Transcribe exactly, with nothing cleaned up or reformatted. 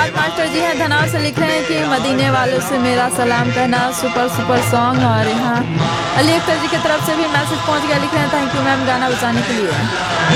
Fawad master जी हैं धनाव से लिख रहे हैं कि मदीने वालों से मेरा सलाम कहना, सुपर सुपर सॉन्ग। और यहाँ अली अख्तर जी की तरफ से भी मैसेज पहुंच गया, लिख रहे हैं थैंक यू मैम गाना बजाने के लिए।